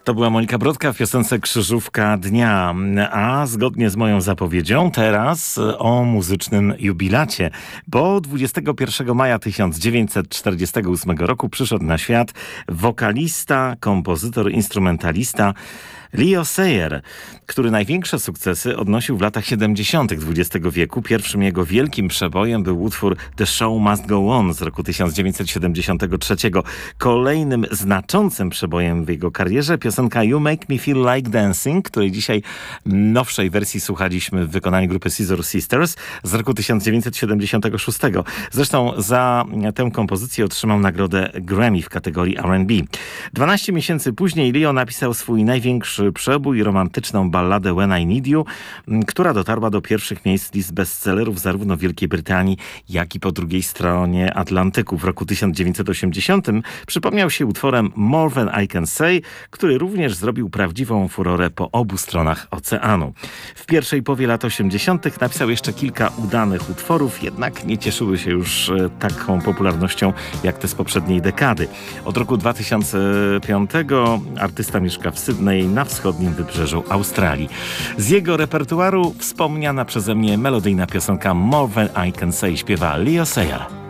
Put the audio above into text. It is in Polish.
To była Monika Brodka w piosence Krzyżówka Dnia. A zgodnie z moją zapowiedzią teraz o muzycznym jubilacie, bo 21 maja 1948 roku przyszedł na świat wokalista, kompozytor, instrumentalista Leo Sayer, który największe sukcesy odnosił w latach 70. XX wieku. Pierwszym jego wielkim przebojem był utwór The Show Must Go On z roku 1973. Kolejnym znaczącym przebojem w jego karierze piosenka You Make Me Feel Like Dancing, której dzisiaj nowszej wersji słuchaliśmy w wykonaniu grupy Scissor Sisters z roku 1976. Zresztą za tę kompozycję otrzymał nagrodę Grammy w kategorii R&B. 12 miesięcy później Leo napisał swój największy przebój, romantyczną balladę When I Need You, która dotarła do pierwszych miejsc list bestsellerów zarówno w Wielkiej Brytanii, jak i po drugiej stronie Atlantyku. W roku 1980 przypomniał się utworem More Than I Can Say, który również zrobił prawdziwą furorę po obu stronach oceanu. W pierwszej połowie lat 80. napisał jeszcze kilka udanych utworów, jednak nie cieszyły się już taką popularnością jak te z poprzedniej dekady. Od roku 2005 artysta mieszka w Sydney na wschodnim wybrzeżu Australii. Z jego repertuaru wspomniana przeze mnie melodyjna piosenka More Than I Can Say śpiewa Leo Sayer.